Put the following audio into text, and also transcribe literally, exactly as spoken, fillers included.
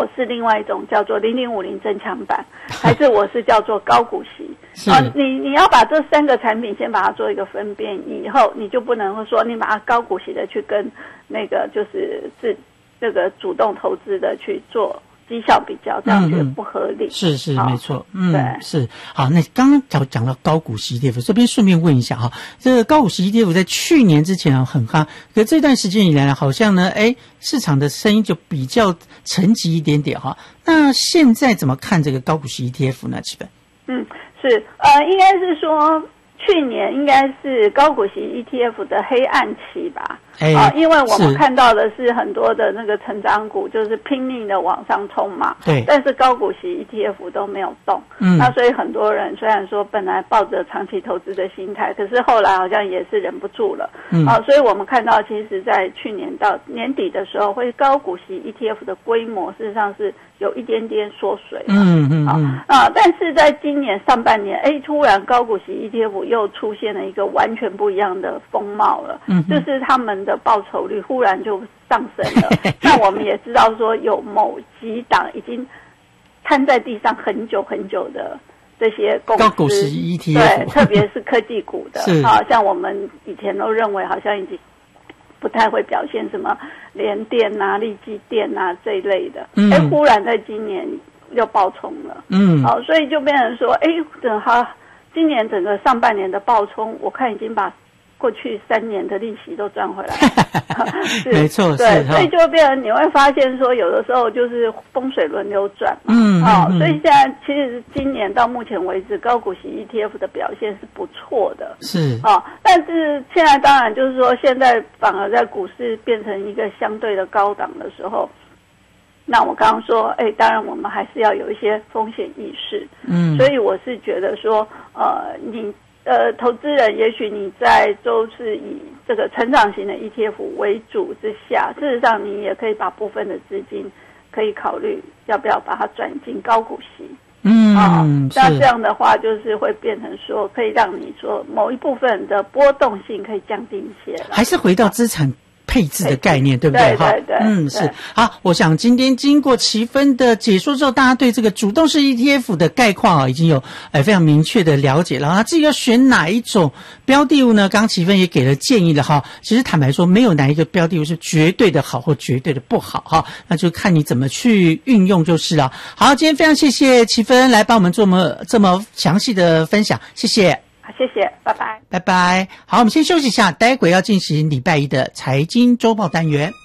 我是另外一种叫做零零五零增强版，还是我是叫做高股息？啊，你你要把这三个产品先把它做一个分辨，以后你就不能说你把它高股息的去跟那个就是是这个主动投资的去做绩效比较，这样觉得不合理。 嗯、是是没错，嗯， 对， 是好。那刚刚讲讲到高股息 E T F， 这边顺便问一下哈，这个高股息 E T F 在去年之前啊很夯，可这段时间以来呢，好像呢，哎，市场的声音就比较沉寂一点点哈。那现在怎么看这个高股息 E T F 呢？基本嗯，是呃，应该是说去年应该是高股息 E T F 的黑暗期吧。 哎、 啊，因为我们看到的是很多的那个成长股就是拼命的往上冲嘛， 对， 但是高股息 E T F 都没有动，嗯，那所以很多人虽然说本来抱着长期投资的心态，可是后来好像也是忍不住了，嗯，啊，所以我们看到其实在去年到年底的时候，会高股息 E T F 的规模事实上是有一点点缩水了， 嗯嗯嗯， 啊，但是在今年上半年，哎，突然高股息 E T F 又出现了一个完全不一样的风貌了，嗯，就是他们的报酬率忽然就上升了。那我们也知道说，有某几档已经摊在地上很久很久的这些公司， 高股息 E T F， 对，特别是科技股的，啊，像我们以前都认为好像已经不太会表现什么联电啊、力积电啊这一类的，哎、嗯，忽然在今年又爆冲了，嗯，好、哦，所以就变成说，哎，整哈今年整个上半年的爆冲，我看已经把过去三年的利息都赚回来了， 没错， 对，所以就变成你会发现说，有的时候就是风水轮流转嘛，嗯，哦，嗯、所以现在其实今年到目前为止，高股息 E T F 的表现是不错的， 是， 哦，但是现在当然就是说，现在反而在股市变成一个相对的高档的时候，那我刚刚说，哎，当然我们还是要有一些风险意识，嗯，所以我是觉得说，呃，你。呃，投资人也许你在都是以这个成长型的 E T F 为主之下，事实上你也可以把部分的资金可以考虑要不要把它转进高股息。嗯，啊，那这样的话就是会变成说，可以让你说某一部分的波动性可以降低一些了， 还是回到资产配置的概念，对不对？ 对对对， 嗯，是。好，我想今天经过奇芬的解说之后，大家对这个主动式 E T F 的概况啊，已经有呃非常明确的了解了。那至于要选哪一种标的物呢？刚刚奇芬也给了建议了哈。其实坦白说，没有哪一个标的物是绝对的好或绝对的不好哈，那就看你怎么去运用就是了。好，今天非常谢谢奇芬来帮我们做么这么详细的分享，谢谢。 好，谢谢，拜拜， 拜拜。好，我们先休息一下，待会要进行礼拜一的财经周报单元。